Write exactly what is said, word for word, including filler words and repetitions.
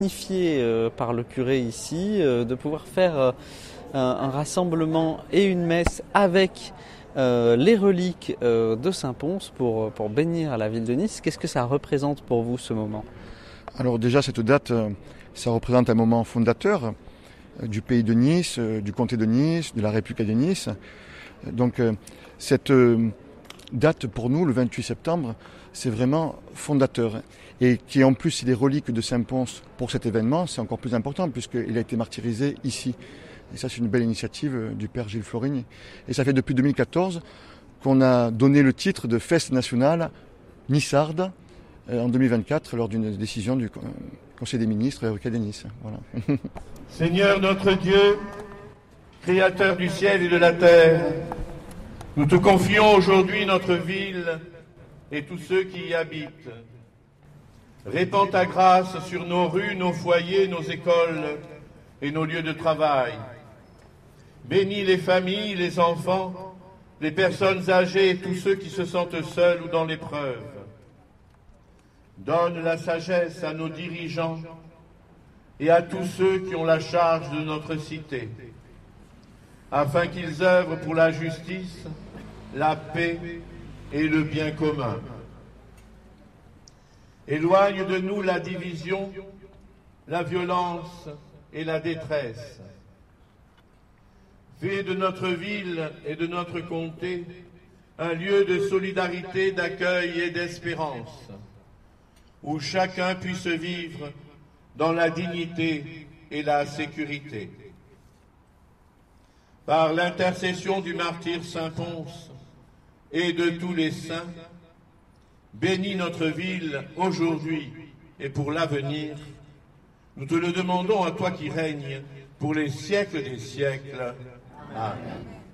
Signifié euh, par le curé ici, euh, de pouvoir faire euh, un, un rassemblement et une messe avec euh, les reliques euh, de Saint-Pons pour, pour bénir la ville de Nice. Qu'est-ce que ça représente pour vous ce moment? Alors déjà cette date, euh, ça représente un moment fondateur euh, du pays de Nice, euh, du comté de Nice, de la République de Nice. Donc euh, cette euh, date pour nous, le vingt-huit septembre, c'est vraiment fondateur. Et qui en plus est des reliques de Saint-Pons pour cet événement, c'est encore plus important puisqu'il a été martyrisé ici. Et ça c'est une belle initiative du père Gilles Florigny. Et ça fait depuis deux mille quatorze qu'on a donné le titre de fête nationale nissarde en deux mille vingt-quatre lors d'une décision du Conseil des ministres et de Nice. Voilà. Seigneur notre Dieu, Créateur du ciel et de la terre, nous te confions aujourd'hui notre ville et tous ceux qui y habitent. Répands ta grâce sur nos rues, nos foyers, nos écoles et nos lieux de travail. Bénis les familles, les enfants, les personnes âgées et tous ceux qui se sentent seuls ou dans l'épreuve. Donne la sagesse à nos dirigeants et à tous ceux qui ont la charge de notre cité, afin qu'ils œuvrent pour la justice, la paix et le bien commun. Éloigne de nous la division, la violence et la détresse. Fais de notre ville et de notre comté un lieu de solidarité, d'accueil et d'espérance, où chacun puisse vivre dans la dignité et la sécurité. Par l'intercession du martyr Saint-Pons et de tous les saints, bénis notre ville aujourd'hui et pour l'avenir. Nous te le demandons à toi qui règnes pour les siècles des siècles. Amen.